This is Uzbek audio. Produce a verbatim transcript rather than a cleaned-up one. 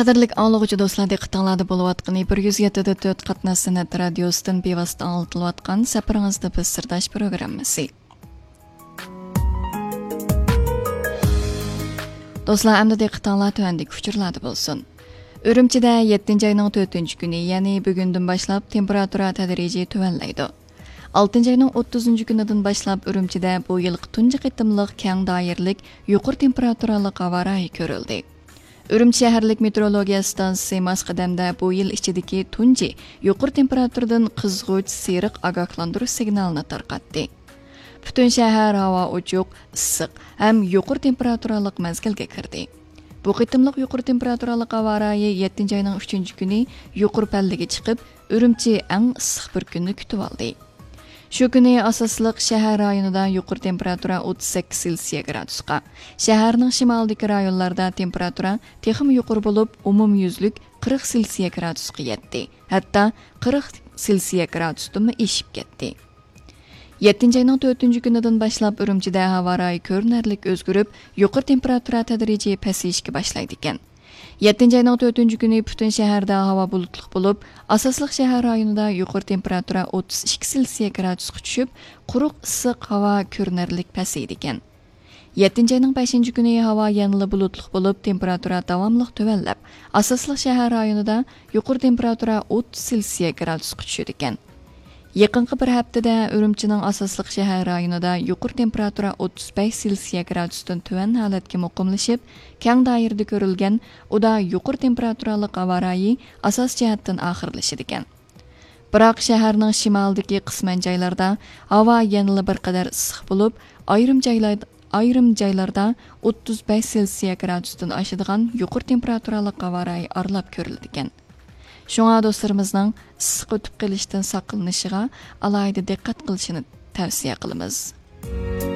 Qadirlik anlıqçı dostlar diqqətinizdə boluyatqını bir yüz yedi nöqtə dörd qatnaş sənət radiosidan bevasitə anlatılayotgan Səpərinizdə biz sirdaş proqramması. Dostlar, əmdə diqqətinizlər tövəndік uçurlarda bolsun. Ürümçidə yettinci ayının dördüncü günü, yəni bugündən başlap temperatura tədrici tövənləydi. altıncı ayının o'ttuzuncu günüdən başlap Ürümçidə bu yılqı tuncu qitimliq keng dairlik yuqur temperaturalı hava rayi görüldü. Ürümçi şəhərlik meteorologiya stansiyası Masqadamda bu yıl içidəki tuncu yuqur temperaturadan qızğuç sıyırıq agahlandırış signalını tarqatdı. Bütün şəhər hava uçuq, issiq, həm yuqur temperaturalı məzgilga kirdi. Bu qitimliq yuqur temperaturalı hava rayi yettinci ayının üçüncü günü yuqur pəlliga chiqib, Ürümçi ən issiq bir kunni kutib oldi. Şu günü asaslıq şəhər rayonida yuqur temperatura o'ttiz sakkiz Selsiya gradusqa, şəhərning şimaldagi rayonlarda temperatura texim yuqur bo'lib, umum yüzlük qirq Selsiya gradusqa yetdi. Hatta qirq Selsiya gradusdan eshib ketdi. yettinci ayının dördüncü günüdən başlap Ürümçidə hava rayi ko'rinarlik o'zgarib, yuqur temperatura tadrijiy pasayishga boshlaydi ekan. yettinci ayının dördüncü günü bütün şəhərdə hava bulutluq bo'lib, asaslıq şəhər rayonida yuqur temperatura o'ttiz ikki Selsiya gradusqa tushib, quruq issiq hava ko'rinarlik pasaydi ekan. yettinci ayının beshinchi günü hava yanılı bulutluq bo'lib, temperatura davamlıq tövənləb, asaslıq şəhər rayonida yuqur temperatura o'ttiz Selsiya gradusqa tushidi ekan. Yaqinqi bir haftada Ürümçining asaslıq şəhər rayonida yuqur temperatura o'ttiz besh Selsiya gradusdan tövən holatga muqimlashib, keng doirada ko'rilgan uda yuqur temperaturali havo rayi asos jihatdan oxirlashidi ekan. Biroq shaharning shimolidagi qisman joylarda havo yanada bir qadar issiq bo'lib, ayrim joylarda ayrim joylarda o'ttiz besh Selsiya gradusdan oshadigan yuqur temperaturali havo rayi aralab ko'rildi ekan. Şuna dostlarımızdan issiq o'tib qilishdan saqlanishiga alayda diqqat qilishini tavsiya qilamiz.